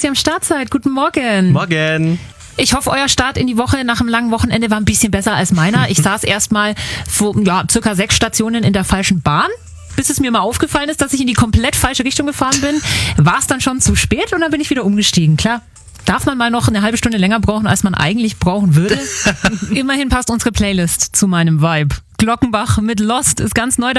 ihr am Start seid. Guten Morgen. Morgen. Ich hoffe, euer Start in die Woche nach einem langen Wochenende war ein bisschen besser als meiner. Ich saß erstmal vor circa 6 Stationen in der falschen Bahn, bis es mir mal aufgefallen ist, dass ich in die komplett falsche Richtung gefahren bin. War es dann schon zu spät und dann bin ich wieder umgestiegen. Klar, darf man mal noch eine halbe Stunde länger brauchen, als man eigentlich brauchen würde. Immerhin passt unsere Playlist zu meinem Vibe. Glockenbach mit Lost ist ganz neu.